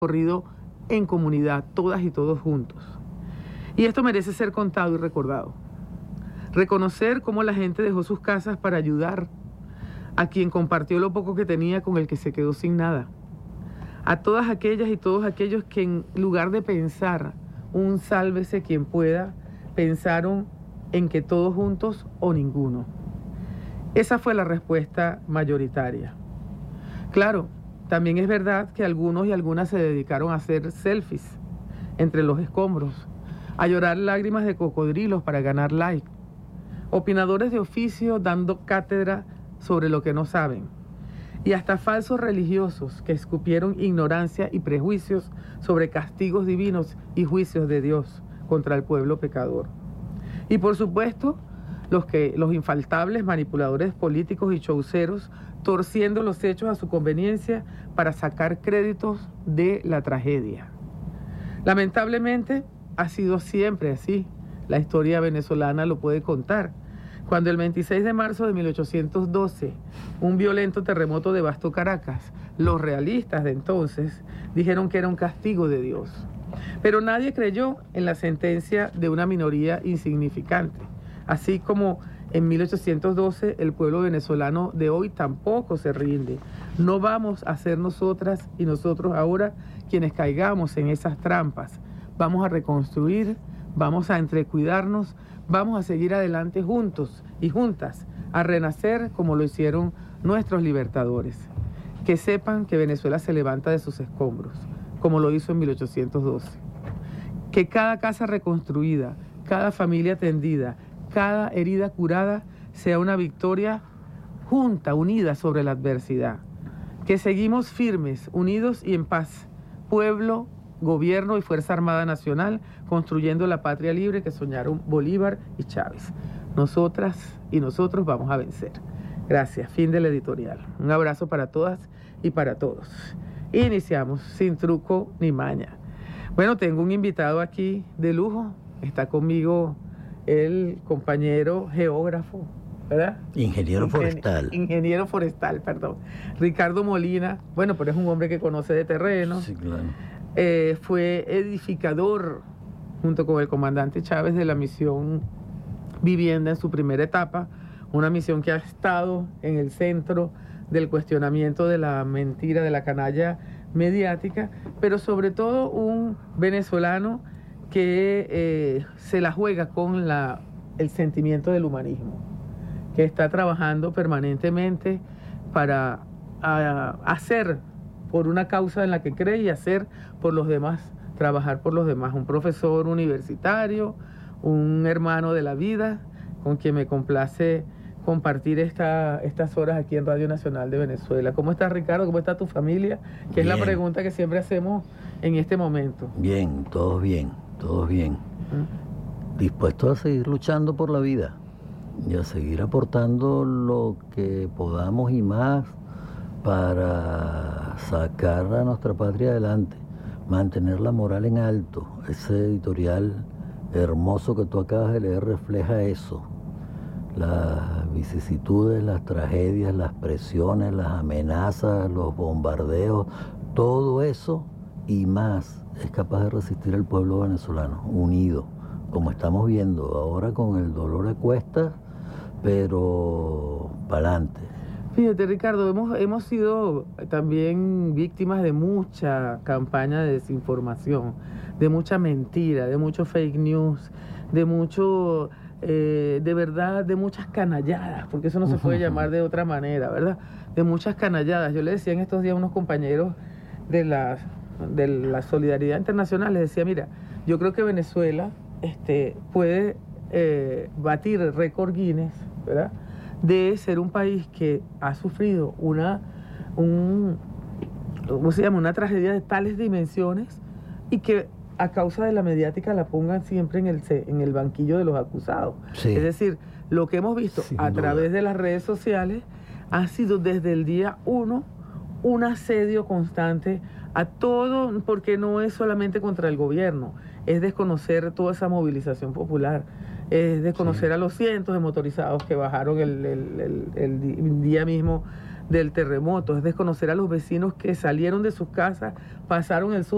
corrido en comunidad, todas y todos juntos. Y esto merece ser contado y recordado. Reconocer cómo la gente dejó sus casas para ayudar a quien compartió lo poco que tenía con el que se quedó sin nada. A todas aquellas y todos aquellos que en lugar de pensar un sálvese quien pueda, pensaron en que todos juntos o ninguno. Esa fue la respuesta mayoritaria. Claro, también es verdad que algunos y algunas se dedicaron a hacer selfies entre los escombros, a llorar lágrimas de cocodrilos para ganar like, opinadores de oficio dando cátedra sobre lo que no saben, y hasta falsos religiosos que escupieron ignorancia y prejuicios sobre castigos divinos y juicios de Dios contra el pueblo pecador. Y por supuesto, los infaltables manipuladores políticos y chauceros torciendo los hechos a su conveniencia para sacar créditos de la tragedia. Lamentablemente, ha sido siempre así. La historia venezolana lo puede contar. Cuando el 26 de marzo de 1812, un violento terremoto devastó Caracas, los realistas de entonces dijeron que era un castigo de Dios. Pero nadie creyó en la sentencia de una minoría insignificante. Así como en 1812 el pueblo venezolano de hoy tampoco se rinde. No vamos a ser nosotras y nosotros ahora quienes caigamos en esas trampas. Vamos a reconstruir, vamos a entrecuidarnos, vamos a seguir adelante juntos y juntas, a renacer como lo hicieron nuestros libertadores. Que sepan que Venezuela se levanta de sus escombros, como lo hizo en 1812. Que cada casa reconstruida, cada familia atendida, cada herida curada sea una victoria junta, unida sobre la adversidad. Que seguimos firmes, unidos y en paz, pueblo, gobierno y Fuerza Armada Nacional, construyendo la patria libre que soñaron Bolívar y Chávez. Nosotras y nosotros vamos a vencer. Gracias. Fin del editorial. Un abrazo para todas y para todos. Iniciamos sin truco ni maña. Bueno, tengo un invitado aquí de lujo. Está conmigo el compañero geógrafo, ¿verdad? Ingeniero forestal, perdón. Ricardo Molina. Bueno, pero es un hombre que conoce de terreno. Sí, claro. Fue edificador junto con el comandante Chávez de la misión Vivienda en su primera etapa, una misión que ha estado en el centro del cuestionamiento de la mentira, de la canalla mediática, pero sobre todo un venezolano que se la juega con el sentimiento del humanismo, que está trabajando permanentemente para hacer por una causa en la que cree y hacer por los demás, trabajar por los demás. Un profesor universitario, un hermano de la vida, con quien me complace compartir estas horas aquí en Radio Nacional de Venezuela. ¿Cómo estás, Ricardo? ¿Cómo está tu familia? Que bien. Es la pregunta que siempre hacemos en este momento. Bien, todos bien, todos bien. Dispuestos a seguir luchando por la vida y a seguir aportando lo que podamos y más para sacar a nuestra patria adelante, mantener la moral en alto. Ese editorial hermoso que tú acabas de leer refleja eso. Las vicisitudes, las tragedias, las presiones, las amenazas, los bombardeos, todo eso y más es capaz de resistir el pueblo venezolano, unido, como estamos viendo ahora con el dolor a cuestas, pero para adelante. Fíjate, Ricardo, hemos sido también víctimas de mucha campaña de desinformación, de mucha mentira, de mucho fake news, de mucho, de verdad, de muchas canalladas, porque eso no se puede llamar de otra manera, ¿verdad? De muchas canalladas. Yo le decía en estos días a unos compañeros de la Solidaridad Internacional, les decía, mira, yo creo que Venezuela puede batir el récord Guinness, ¿verdad?, de ser un país que ha sufrido una tragedia de tales dimensiones y que a causa de la mediática la pongan siempre en el banquillo de los acusados. Sí. Es decir, lo que hemos visto Sin a duda. través de las redes sociales ha sido desde el día 1 un asedio constante a todo, porque no es solamente contra el gobierno, es desconocer toda esa movilización popular, es desconocer a los cientos de motorizados que bajaron el día mismo del terremoto, es desconocer a los vecinos que salieron de sus casas, pasaron el susto